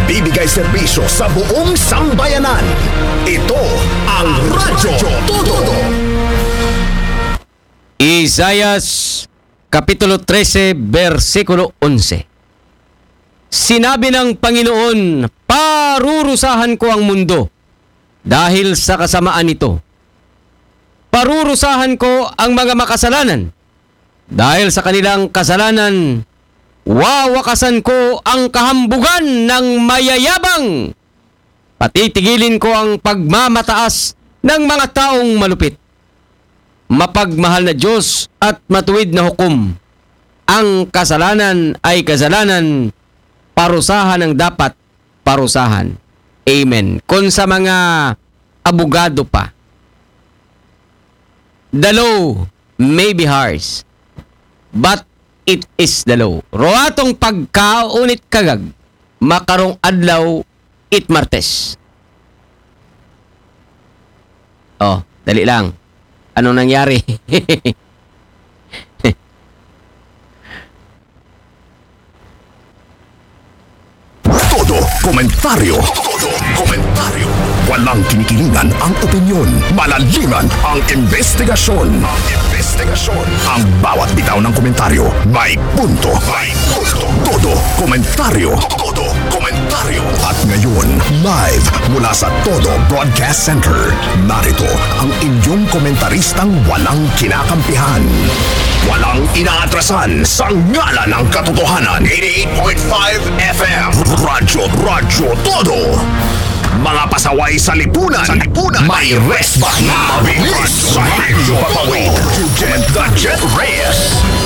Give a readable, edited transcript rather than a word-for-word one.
nagbibigay serbisyo sa buong sambayanan. Ito ang Radyo Todo. Isaias Kapitulo 13, versikulo 11. Sinabi ng Panginoon, parurusahan ko ang mundo dahil sa kasamaan nito. Parurusahan ko ang mga makasalanan dahil sa kanilang kasalanan. Wawakasan ko ang kahambugan ng mayayabang. Patitigilin ko ang pagmamataas ng mga taong malupit. Mapagmahal na Diyos at matuwid na hukom. Ang kasalanan ay kasalanan, parusahan ang dapat parusahan. Amen. Kung sa mga abogado pa, the law may be harsh, but it is the law. Roatong pagkaunit kagag, makarong adlaw it martes. Oh, dali lang. Anong nangyari? Todo komentaryo. Todo komentaryo. Walang kinikilingan ang opinyon. Malaliman ang investigasyon. Ang bawat bitaw ng komentaryo may punto. Todo komentaryo. Todo komentaryo. At ngayon, live mula sa Todo Broadcast Center, narito ang inyong komentaristang walang kinakampihan. Walang inaatrasan sa ngalan ng katotohanan. 88.5 FM. Radyo Todo. Mga pasaway sa lipunan. May resbahan. Mabilis sa higyo papawid. To get the Jet Reyes.